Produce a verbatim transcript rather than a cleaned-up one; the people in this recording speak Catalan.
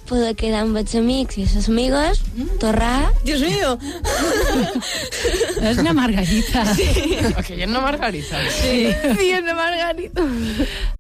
poder quedar amb els amics i les amigues, torrar... Dios mío! És una margarita. Sí. Aquella és una margarita. Sí. Sí, una margarita.